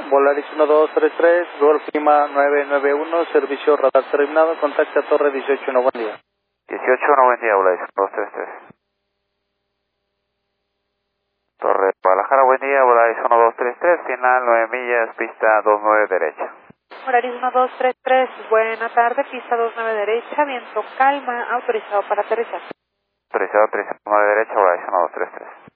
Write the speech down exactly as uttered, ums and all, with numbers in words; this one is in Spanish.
Volaris uno dos tres tres, Golf Lima nueve nueve uno, servicio radar terminado, contacta Torre dieciocho uno, buen día. dieciocho uno, buen día, Volaris uno dos tres tres. Torre Guadalajara, buen día, Volaris uno dos tres tres, final nueve millas, pista dos nueve derecha. Volaris uno dos tres tres, buena tarde, pista dos nueve derecha, viento calma, autorizado para aterrizar. Autorizado, aterrizado nueve derecha, Volaris uno dos tres tres.